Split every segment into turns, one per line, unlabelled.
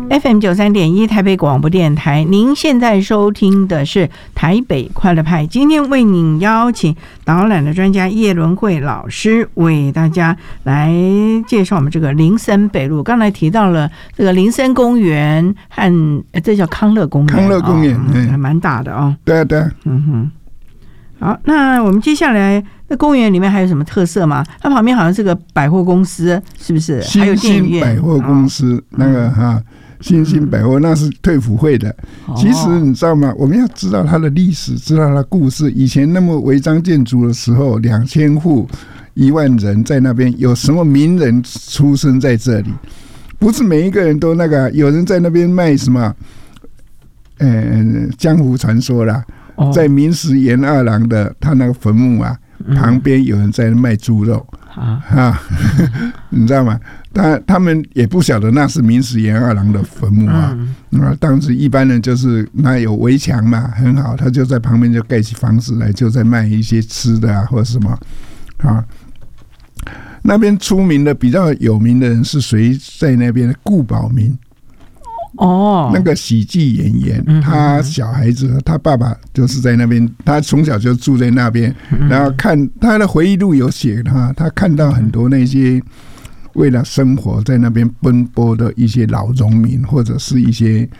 FM93.1 台北广播电台，您现在收听的是台北快乐派。今天为您邀请导览的专家叶伦慧老师为大家来介绍我们这个林森北路。刚才提到了这个林森公园和这叫康乐公园，
康乐公园
还蛮大的哦。
对啊对啊，
好，那我们接下来那公园里面还有什么特色吗？它旁边好像是个百货公司，是不是？还有电影院。
百货公司那个新兴百货那是退辅会的。其实你知道吗？我们要知道它的历史，知道它的故事。以前那么违章建筑的时候，2000户1万人在那边，有什么名人出生在这里？不是每一个人都那个，有人在那边卖什么？江湖传说啦。在明石严二郎的他那个坟墓旁边有人在卖猪肉你知道吗？他们也不晓得那是明石严二郎的坟墓当时一般人就是那有围墙嘛，很好，他就在旁边就盖起房子来，就在卖一些吃的或者什么那边出名的比较有名的人是谁在那边的？顾宝明。那个喜剧演员，他小孩子，他爸爸就是在那边，他从小就住在那边，然后看他的回忆录有写他看到很多那些为了生活在那边奔波的一些老农民，或者是一些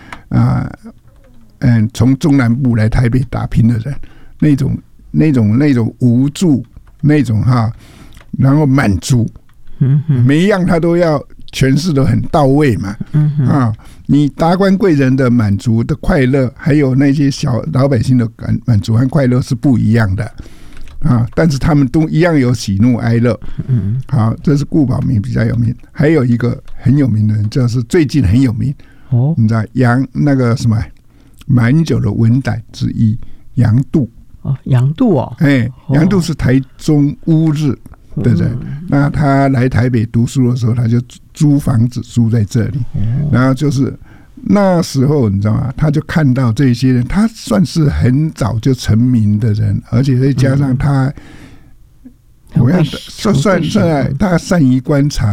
从中南部来台北打拼的人，那种无助，那种然后满足，每一样他都要诠释的很到位嘛，你达官贵人的满足的快乐，还有那些小老百姓的满足和快乐是不一样的但是他们都一样有喜怒哀乐。好，这是顾宝明比较有名。还有一个很有名的人，就是最近很有名你知道那个什么马英九的文胆之一杨度。
杨度
杨度是台中乌日的人，那他来台北读书的时候，他就租房子住在这里，然后就是那时候你知道吗？他就看到这些人，他算是很早就成名的人，而且再加上他，我要算他善于观察